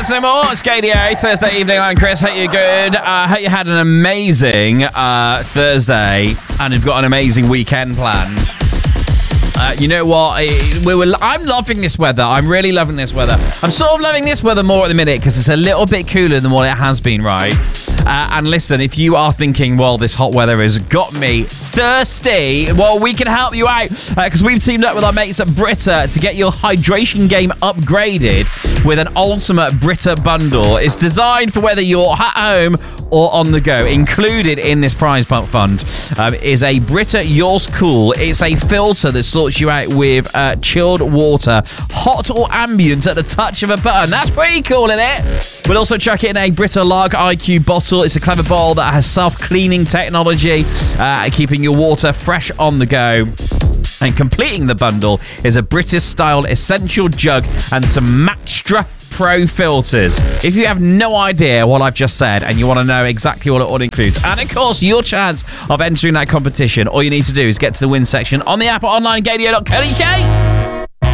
No More. It's KDA, Thursday evening. I'm Chris. Hope you're good. Hope you had an amazing Thursday and you've got an amazing weekend planned. You know what? I'm loving this weather. I'm really loving this weather. I'm sort of loving this weather more at the minute because it's a little bit cooler than what it has been, right? And listen, if you are thinking, well, this hot weather has got me thirsty, well, we can help you out because we've teamed up with our mates at Brita to get your hydration game upgraded with an ultimate Brita bundle. It's designed for whether you're at home or on the go. Included in this prize fund is a Brita Yours Cool. It's a filter that sorts you out with chilled water, hot or ambient at the touch of a button. That's pretty cool, isn't it? We'll also chuck it in a Brita Lager IQ bottle. It's a clever bottle that has self-cleaning technology, keeping your water fresh on the go. And completing the bundle is a British-style essential jug and some Maxtra Pro filters. If you have no idea what I've just said and you want to know exactly what it all includes, and of course your chance of entering that competition, all you need to do is get to the win section on the app or online, gadio.co.uk.